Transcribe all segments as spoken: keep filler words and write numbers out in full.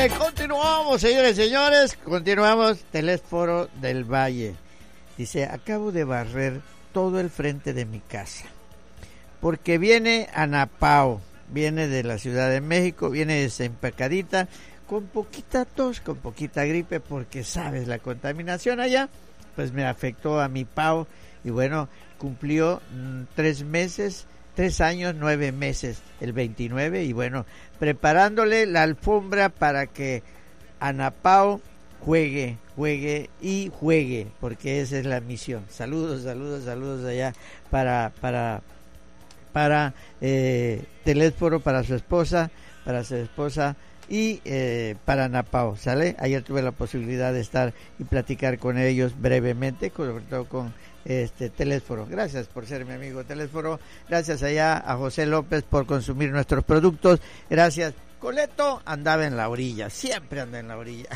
Continuamos, señores y señores, continuamos. Telésforo del Valle. Dice, acabo de barrer todo el frente de mi casa, porque viene Anapao, viene de la Ciudad de México, viene desempacadita, con poquita tos, con poquita gripe, porque sabes, la contaminación allá, pues me afectó a mi Pao, y bueno, cumplió mmm, tres meses, tres años, nueve meses, el veintinueve, y bueno, preparándole la alfombra para que Anapao juegue, juegue y juegue, porque esa es la misión. Saludos, saludos, saludos allá para para para eh, Telésforo, para su esposa, para su esposa y eh, para Anapao, ¿sale? Ayer tuve la posibilidad de estar y platicar con ellos brevemente, sobre todo con este Telésforo. Gracias por ser mi amigo Telésforo, gracias allá a José López por consumir nuestros productos, gracias. Coleto andaba en la orilla, siempre anda en la orilla.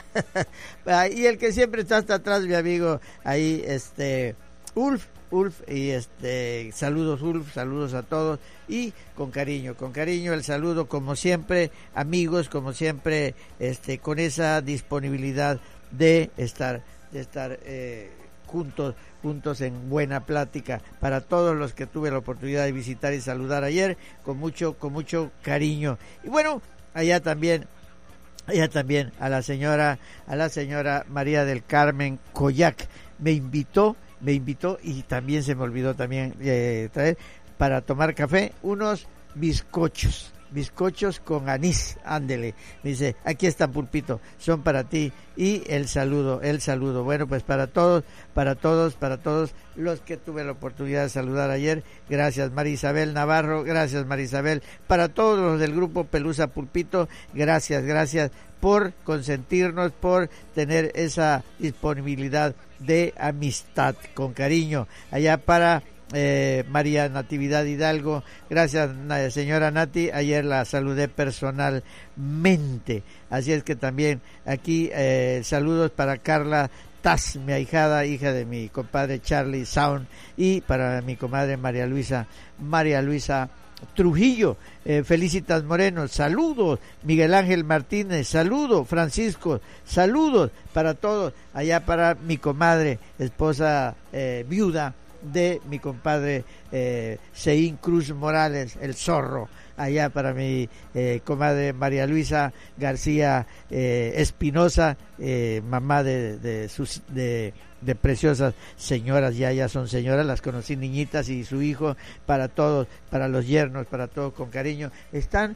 Y el que siempre está hasta atrás, mi amigo, ahí, este, Ulf, Ulf, y este, saludos Ulf, saludos a todos, y con cariño, con cariño el saludo, como siempre, amigos, como siempre, este, con esa disponibilidad de estar, de estar, eh, juntos, juntos en buena plática, para todos los que tuve la oportunidad de visitar y saludar ayer, con mucho, con mucho cariño. Y bueno, allá también, allá también a la señora, a la señora María del Carmen Coyac, me invitó, me invitó y también se me olvidó también eh, traer para tomar café unos bizcochos, bizcochos con anís, ándele, dice, aquí está Pulpito, son para ti, y el saludo, el saludo, bueno, pues para todos, para todos, para todos los que tuve la oportunidad de saludar ayer, gracias María Isabel Navarro, gracias María Isabel, para todos los del grupo Pelusa Pulpito, gracias, gracias por consentirnos, por tener esa disponibilidad de amistad, con cariño, allá para Eh, María Natividad Hidalgo, gracias señora Nati, ayer la saludé personalmente, así es que también aquí eh, saludos para Carla Taz, mi ahijada, hija de mi compadre Charlie Sound, y para mi comadre María Luisa, María Luisa Trujillo, eh, Felicitas Moreno, saludos, Miguel Ángel Martínez, saludos, Francisco, saludos para todos, allá para mi comadre, esposa eh, viuda de mi compadre eh, Seín Cruz Morales, el zorro, allá para mi eh, comadre María Luisa García eh, Espinosa, eh, mamá de de, sus, de de preciosas señoras, ya ya son señoras, las conocí niñitas, y su hijo, para todos, para los yernos, para todos con cariño, están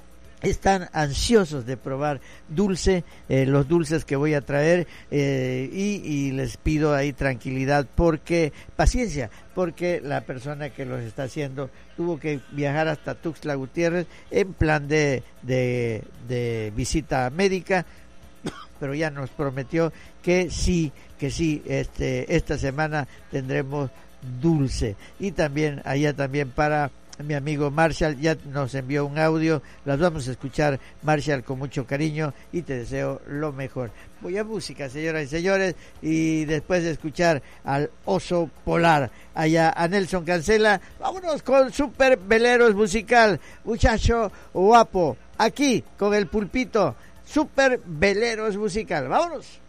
están ansiosos de probar dulce, eh, los dulces que voy a traer, eh, y, y les pido ahí tranquilidad, porque, paciencia, porque la persona que los está haciendo tuvo que viajar hasta Tuxtla Gutiérrez en plan de, de, de visita médica, pero ya nos prometió que sí, que sí, este, esta semana tendremos dulce. Y también, allá también para mi amigo Marshall, ya nos envió un audio, las vamos a escuchar, Marshall, con mucho cariño, y te deseo lo mejor. Voy a música, señoras y señores, y después de escuchar al oso polar, allá a Nelson Cancela, vámonos con Super Veleros Musical, muchacho guapo, aquí con el Pulpito, Super Veleros Musical, vámonos.